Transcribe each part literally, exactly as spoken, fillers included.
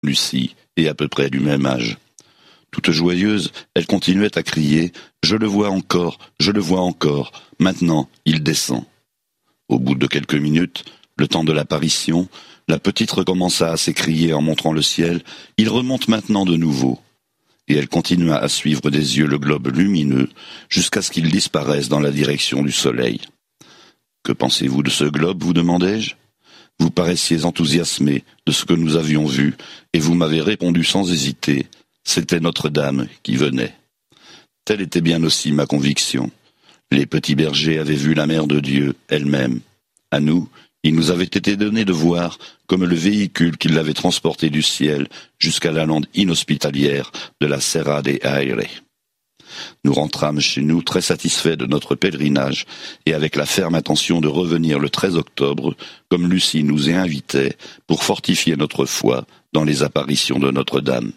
Lucie est à peu près du même âge. Toute joyeuse, elle continuait à crier « Je le vois encore, je le vois encore, maintenant il descend ». Au bout de quelques minutes, le temps de l'apparition, la petite recommença à s'écrier en montrant le ciel « Il remonte maintenant de nouveau ». Et elle continua à suivre des yeux le globe lumineux jusqu'à ce qu'il disparaisse dans la direction du soleil. « Que pensez-vous de ce globe, vous demandai-je ? Vous paraissiez enthousiasmé de ce que nous avions vu, et vous m'avez répondu sans hésiter « C'était Notre-Dame qui venait ». Telle était bien aussi ma conviction. Les petits bergers avaient vu la Mère de Dieu elle-même. À nous, il nous avait été donné de voir comme le véhicule qui l'avait transporté du ciel jusqu'à la lande inhospitalière de la Serra de Aire. Nous rentrâmes chez nous très satisfaits de notre pèlerinage et avec la ferme intention de revenir le treize octobre, comme Lucie nous y invitait, pour fortifier notre foi dans les apparitions de Notre-Dame.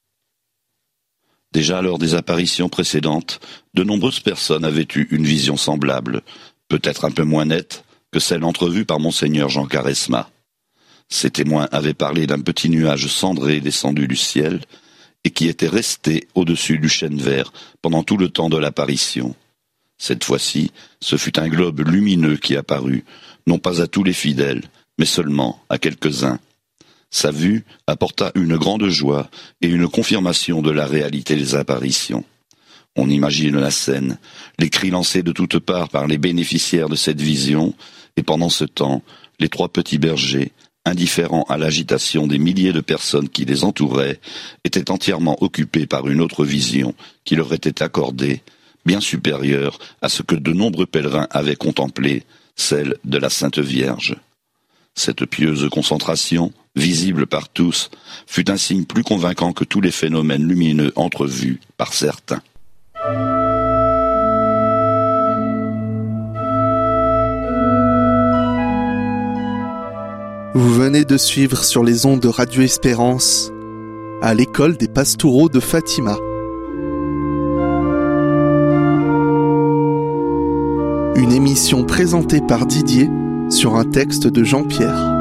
Déjà lors des apparitions précédentes, de nombreuses personnes avaient eu une vision semblable, peut-être un peu moins nette que celle entrevue par monseigneur Jean Quaresma. Ces témoins avaient parlé d'un petit nuage cendré descendu du ciel et qui était resté au-dessus du chêne vert pendant tout le temps de l'apparition. Cette fois-ci, ce fut un globe lumineux qui apparut, non pas à tous les fidèles, mais seulement à quelques-uns. Sa vue apporta une grande joie et une confirmation de la réalité des apparitions. On imagine la scène, les cris lancés de toutes parts par les bénéficiaires de cette vision, et pendant ce temps, les trois petits bergers, indifférents à l'agitation des milliers de personnes qui les entouraient, étaient entièrement occupés par une autre vision qui leur était accordée, bien supérieure à ce que de nombreux pèlerins avaient contemplé, celle de la Sainte Vierge. Cette pieuse concentration, visible par tous, fut un signe plus convaincant que tous les phénomènes lumineux entrevus par certains. Vous venez de suivre sur les ondes de Radio Espérance à l'école des Pastoureaux de Fatima. Une émission présentée par Didier sur un texte de Jean-Pierre.